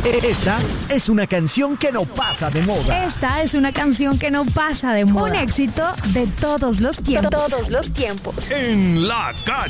Esta es una canción que no pasa de moda. Esta es una canción que no pasa de moda. Un éxito de todos los tiempos. Todos los tiempos. En la calle.